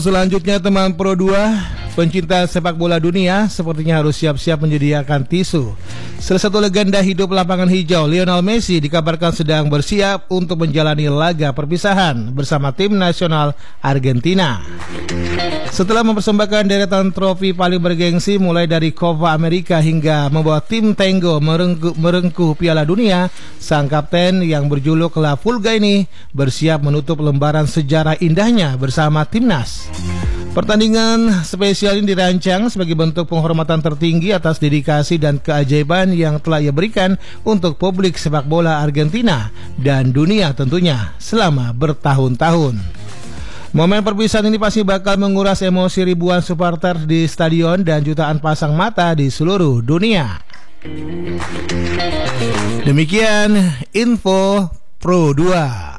Selanjutnya teman Pro 2, pencinta sepak bola dunia sepertinya harus siap-siap menyediakan tisu. Salah satu legenda hidup lapangan hijau, Lionel Messi, dikabarkan sedang bersiap untuk menjalani laga perpisahan bersama tim nasional Argentina. Setelah mempersembahkan deretan trofi paling bergengsi mulai dari Copa America hingga membawa tim Tango merengkuh Piala Dunia, sang kapten yang berjuluk La Pulga ini bersiap menutup lembaran sejarah indahnya bersama timnas. Pertandingan spesial ini dirancang sebagai bentuk penghormatan tertinggi atas dedikasi dan keajaiban yang telah ia berikan untuk publik sepak bola Argentina dan dunia tentunya selama bertahun-tahun. Momen perpisahan ini pasti bakal menguras emosi ribuan supporter di stadion dan jutaan pasang mata di seluruh dunia. Demikian info Pro 2.